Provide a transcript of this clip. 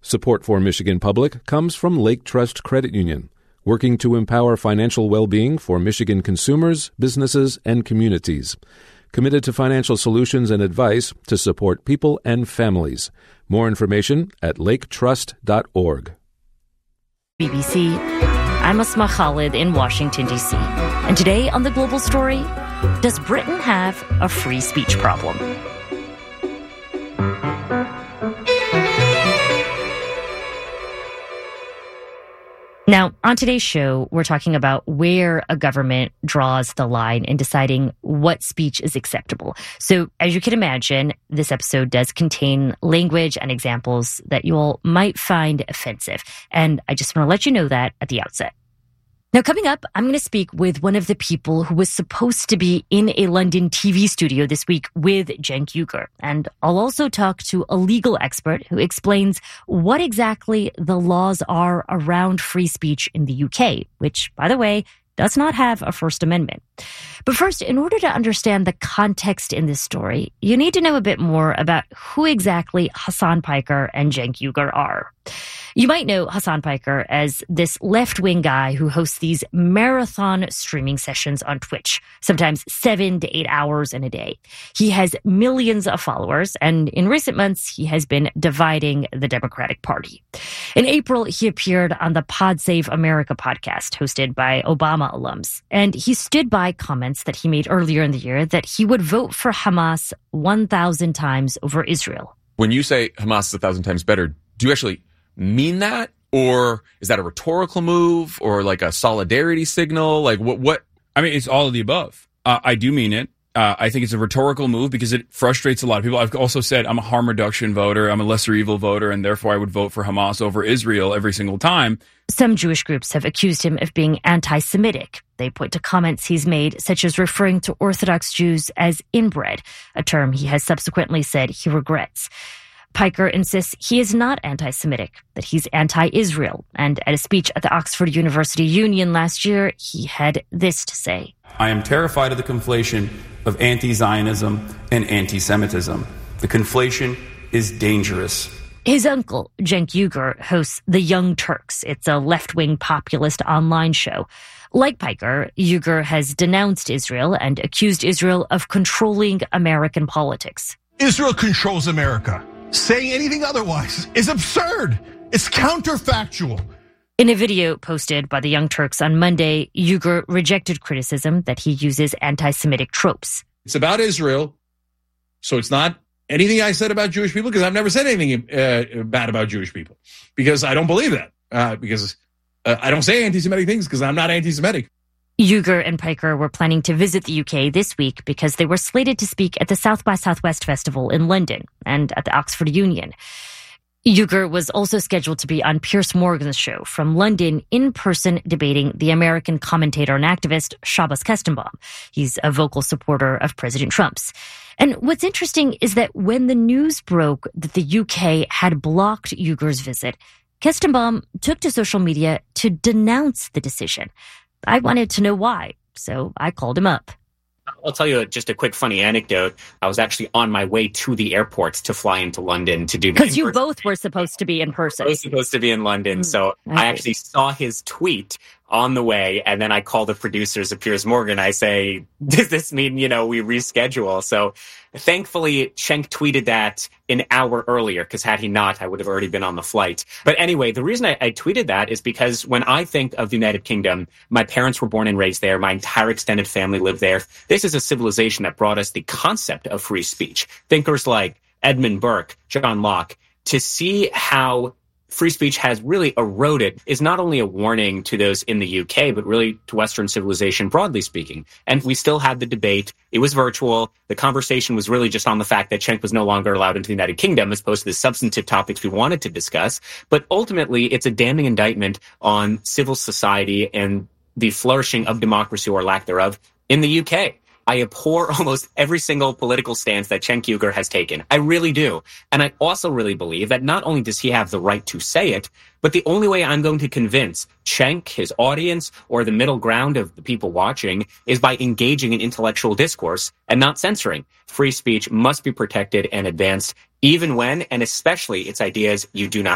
Support for Michigan Public comes from Lake Trust Credit Union, working to empower financial well-being for Michigan consumers, businesses, and communities. Committed to financial solutions and advice to support people and families. More information at laketrust.org. BBC, I'm Asma Khalid in Washington, D.C. And today on The Global Story, does Britain have a free speech problem? Now, on today's show, we're talking about where a government draws the line in deciding what speech is acceptable. So, as you can imagine, this episode does contain language and examples that you all might find offensive. And I just want to let you know that at the outset. Now, coming up, I'm going to speak with one of the people who was supposed to be in a London TV studio this week with Cenk Uygur. And I'll also talk to a legal expert who explains what exactly the laws are around free speech in the UK, which, by the way, does not have a First Amendment. But first, in order to understand the context in this story, you need to know a bit more about who exactly Hasan Piker and Cenk Uygur are. You might know Hasan Piker as this left-wing guy who hosts these marathon streaming sessions on Twitch, sometimes 7 to 8 hours in a day. He has millions of followers, and in recent months, he has been dividing the Democratic Party. In April, he appeared on the Pod Save America podcast hosted by Obama alums, and he stood by comments that he made earlier in the year that he would vote for Hamas 1,000 times over Israel. When you say Hamas is 1,000 times better, do you actually mean that? Or is that a rhetorical move or like a solidarity signal? Like what? I mean, it's all of the above. I do mean it. I think it's a rhetorical move because it frustrates a lot of people. I've also said I'm a harm reduction voter. I'm a lesser evil voter, and therefore I would vote for Hamas over Israel every single time. Some Jewish groups have accused him of being anti-Semitic. They point to comments he's made, such as referring to Orthodox Jews as inbred, a term he has subsequently said he regrets. Piker insists he is not anti-Semitic, that he's anti-Israel. And at a speech at the Oxford University Union last year, he had this to say. I am terrified of the conflation of anti-Zionism and anti-Semitism. The conflation is dangerous. His uncle, Cenk Uygur, hosts The Young Turks. It's a left-wing populist online show. Like Piker, Uygur has denounced Israel and accused Israel of controlling American politics. Israel controls America. Saying anything otherwise is absurd. It's counterfactual. In a video posted by the Young Turks on Monday, Uygur rejected criticism that he uses anti-Semitic tropes. It's about Israel, so it's not anything I said about Jewish people, because I've never said anything bad about Jewish people, because I don't believe that, because I don't say anti-Semitic things because I'm not anti-Semitic. Uygur and Piker were planning to visit the UK this week because they were slated to speak at the South by Southwest Festival in London and at the Oxford Union. Uygur was also scheduled to be on Piers Morgan's show from London in person debating the American commentator and activist Shabbos Kestenbaum. He's a vocal supporter of President Trump's. And what's interesting is that when the news broke that the UK had blocked Uygur's visit, Kestenbaum took to social media to denounce the decision. I wanted to know why, so I called him up. I'll tell you just a quick funny anecdote. I was actually on my way to the airport to fly into London to do the because you both were supposed to be in person. I was supposed to be in London, so I actually saw his tweet on the way, and then I call the producers of Piers Morgan. I say, does this mean, we reschedule? So thankfully, Cenk tweeted that an hour earlier, because had he not, I would have already been on the flight. But anyway, the reason I tweeted that is because when I think of the United Kingdom, my parents were born and raised there. My entire extended family lived there. This is a civilization that brought us the concept of free speech. Thinkers like Edmund Burke, John Locke, to see how free speech has really eroded is not only a warning to those in the UK, but really to Western civilization, broadly speaking. And we still had the debate. It was virtual. The conversation was really just on the fact that Cenk was no longer allowed into the United Kingdom as opposed to the substantive topics we wanted to discuss. But ultimately, it's a damning indictment on civil society and the flourishing of democracy or lack thereof in the UK. I abhor almost every single political stance that Cenk Uygur has taken. I really do. And I also really believe that not only does he have the right to say it, but the only way I'm going to convince Cenk, his audience, or the middle ground of the people watching is by engaging in intellectual discourse and not censoring. Free speech must be protected and advanced, even when, and especially its ideas, you do not